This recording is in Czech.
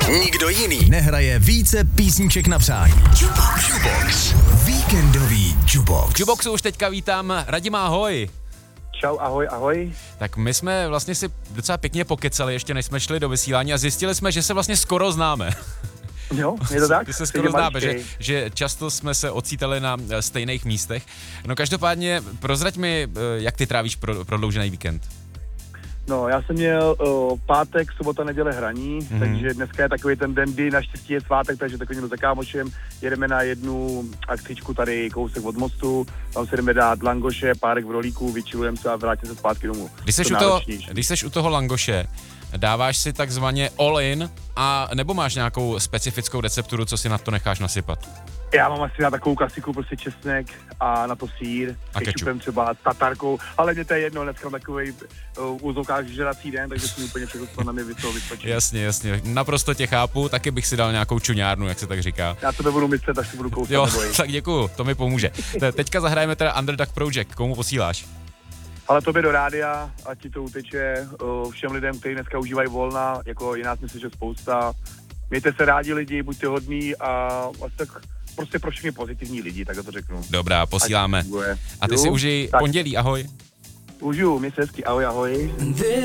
Nikdo jiný nehraje více písniček na přání. Jukebox. Víkendový Jukebox. V Jukeboxu už teďka vítám Radima, ahoj. Čau, ahoj. Tak my jsme vlastně si docela pěkně pokecali, ještě než jsme šli do vysílání a zjistili jsme, že se vlastně skoro známe. Jo, je to tak? Ty se skoro známe, že často jsme se ocítali na stejných místech. No každopádně prozrať mi, jak ty trávíš prodloužený víkend. No, já jsem měl pátek, sobota, neděle hraní, takže dneska je takový ten den, kdy naštěstí je svátek, takže takovým za kámošem jedeme na jednu akcičku tady kousek od mostu, tam se jdeme dát langoše, párek v rolíku, vyčilujeme se a vrátíme se zpátky domů. Když seš u toho langoše, dáváš si takzvaně all in, a nebo máš nějakou specifickou recepturu, co si na to necháš nasypat? Já mám asi na takovou klasiku, prostě česnek a na to sýr, a kečupem třeba, s tatarkou, ale mě to je jedno, dneska mám takovej úzovkách žrací den, takže si úplně všechno na mě vyskočí. Jasně, naprosto tě chápu, taky bych si dal nějakou čuňárnu, jak se tak říká. Já to nebudu myslet, tak si budu kousat. Jo, tak děkuju, to mi pomůže. Teďka zahrajeme teda Underdog Project, komu posíláš? Ale tobě do rádia, ať ti to uteče, všem lidem, kteří dneska užívají volna, jako i nás myslím, že spousta. Mějte se rádi lidi, buďte hodní a tak prostě pro všechny pozitivní lidi, tak to řeknu. Dobrá, posíláme. A ty si užij pondělí, ahoj. Užiju, měj se hezky, ahoj.